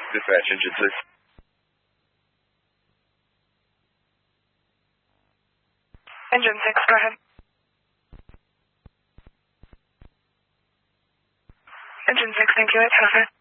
Dispatch, engine 6. Engine 6, go ahead. Engine 6, thank you, it's Traffic.